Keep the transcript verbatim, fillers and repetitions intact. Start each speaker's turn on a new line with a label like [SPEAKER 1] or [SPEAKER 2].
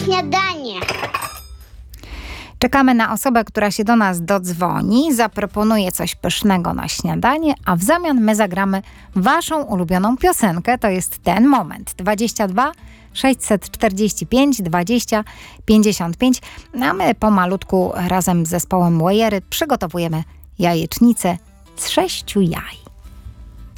[SPEAKER 1] śniadanie.
[SPEAKER 2] Czekamy na osobę, która się do nas dodzwoni, zaproponuje coś pysznego na śniadanie, a w zamian my zagramy waszą ulubioną piosenkę. To jest ten moment. dwadzieścia dwa sześćset czterdzieści pięć dwadzieścia pięćdziesiąt pięć. A my pomalutku razem z zespołem Wajery przygotowujemy jajecznicę z sześciu jaj.